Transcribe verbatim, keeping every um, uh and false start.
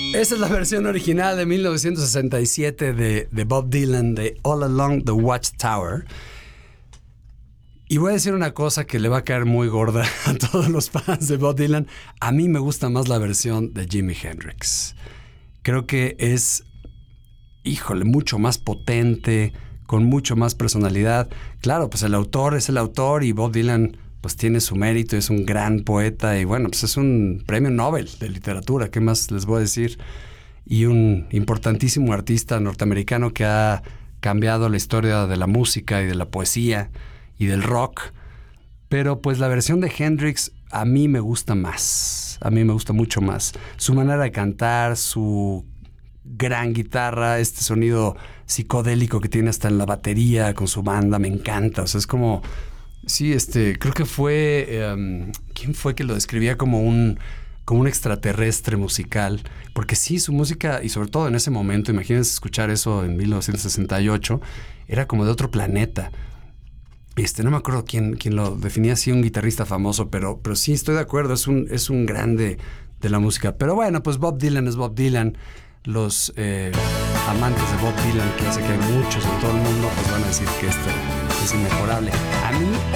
Esa es la versión original de mil novecientos sesenta y siete de, de Bob Dylan, de All Along the Watchtower. Y voy a decir una cosa que le va a caer muy gorda a todos los fans de Bob Dylan. A mí me gusta más la versión de Jimi Hendrix. Creo que es, híjole, mucho más potente, con mucho más personalidad. Claro, pues el autor es el autor y Bob Dylan pues tiene su mérito, es un gran poeta y bueno, pues es un premio Nobel de literatura, ¿qué más les voy a decir? Y un importantísimo artista norteamericano que ha cambiado la historia de la música y de la poesía y del rock, pero pues la versión de Hendrix a mí me gusta más, a mí me gusta mucho más. Su manera de cantar, su gran guitarra, este sonido psicodélico que tiene hasta en la batería con su banda, me encanta, o sea, es como, sí, este, creo que fue, um, ¿quién fue que lo describía como un, como un extraterrestre musical? Porque sí, su música, y sobre todo en ese momento, imagínense escuchar eso en mil novecientos sesenta y ocho, era como de otro planeta. Este, no me acuerdo quién, quién lo definía así, un guitarrista famoso, pero, pero sí, estoy de acuerdo, es un, es un grande de la música. Pero bueno, pues Bob Dylan es Bob Dylan. Los eh, amantes de Bob Dylan, que hace que hay muchos en todo el mundo, pues van a decir que esto es inmejorable. A mí